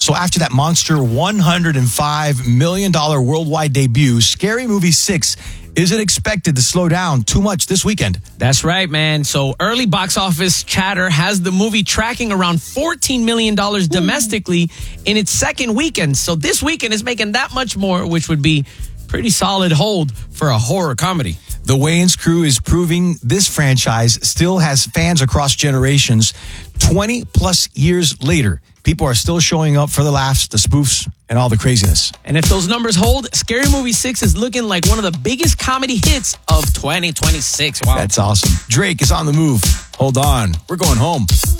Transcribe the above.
So after that monster $105 million worldwide debut, Scary Movie 6 isn't expected to slow down too much this weekend. That's right, man. So early box office chatter has the movie tracking around $14 million domestically in its second weekend. So this weekend is making that much more, which would be pretty solid hold for a horror comedy. The Wayans crew is proving this franchise still has fans across generations. 20 plus years later, people are still showing up for the laughs, the spoofs, and all the craziness. And if those numbers hold, Scary Movie 6 is looking like one of the biggest comedy hits of 2026. Wow. That's awesome. Drake is on the move. Hold on. We're going home.